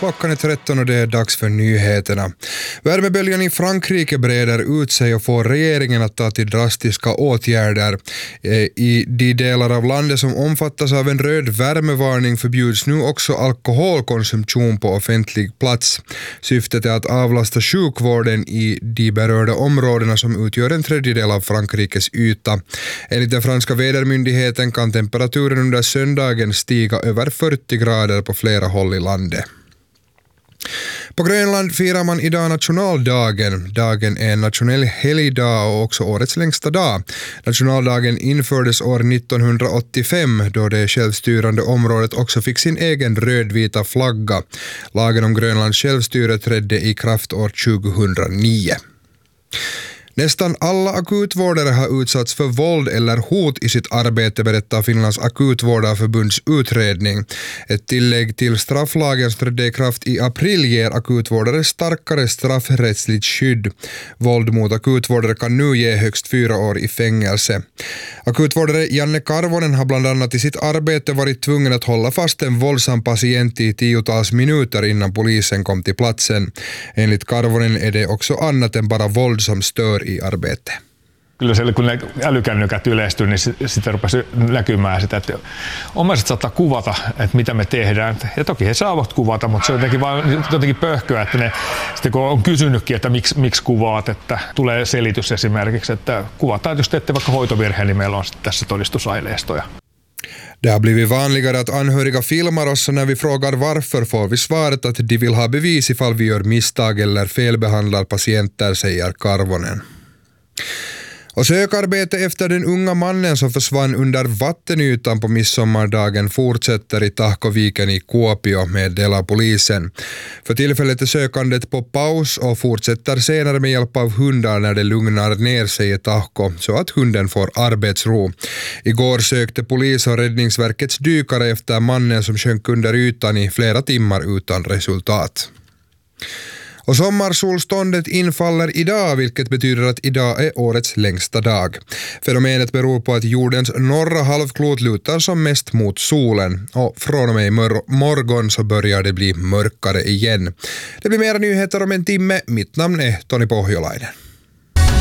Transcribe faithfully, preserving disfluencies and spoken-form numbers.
Klockan är tretton och det är dags för nyheterna. Värmeböljan i Frankrike breder ut sig och får regeringen att ta till drastiska åtgärder. I de delar av landet som omfattas av en röd värmevarning förbjuds nu också alkoholkonsumtion på offentlig plats. Syftet är att avlasta sjukvården i de berörda områdena som utgör en tredjedel av Frankrikes yta. Enligt den franska vädermyndigheten kan temperaturen under söndagen stiga över fyrtio grader på flera håll i landet. På Grönland firar man idag nationaldagen. Dagen är en nationell helgdag och också årets längsta dag. Nationaldagen infördes år nittonhundraåttiofem då det självstyrande området också fick sin egen rödvita flagga. Lagen om Grönlands självstyre trädde i kraft år tjugohundranio. Nästan alla akutvårdare har utsatts för våld eller hot i sitt arbete, berättar Finlands akutvårdarförbunds utredning. Ett tillägg till strafflagen som trädde i kraft i april ger akutvårdare starkare straffrättsligt skydd. Våld mot akutvårdare kan nu ge högst fyra år i fängelse. Akutvårdare Janne Karvonen har bland annat i sitt arbete varit tvungen att hålla fast en våldsam patient i tiotals minuter innan polisen kom till platsen. Enligt Karvonen är det också annat än bara våld som stör i arbete. Kyllä siellä kun älykännykät yleistyi, niin sitten rupesi näkymään sitä, että omaiset saattaa kuvata, että mitä me tehdään. Ja toki he saavat kuvata, mutta se on jotenkin, vaan, jotenkin pöhköä, että ne, sitten kun on kysynytkin, että miksi, miksi kuvaat, että tulee selitys esimerkiksi, että kuvataan, että jos teette vaikka hoitovirheen, niin meillä on sitten tässä todistusaineistoja. Det har blivit vanligare att anhöriga filmar oss, och när vi frågar varför får vi svaret att de vill ha bevis ifall vi gör misstag eller felbehandlar patienter, säger Karvonen. Och sökarbete efter den unga mannen som försvann under vattenytan på midsommardagen fortsätter i Tahkoviken i Kuopio, meddelar polisen. För tillfället är sökandet på paus och fortsätter senare med hjälp av hundar när det lugnar ner sig i Tahko så att hunden får arbetsro. Igår sökte polis och räddningsverkets dykare efter mannen som sjönk under ytan i flera timmar utan resultat. Och sommarsolståndet infaller idag, vilket betyder att idag är årets längsta dag. Fenomenet beror på att jordens norra halvklot lutar som mest mot solen, och från och med morgon så börjar det bli mörkare igen. Det blir mera nyheter om en timme. Mitt namn är Toni Pohjolainen.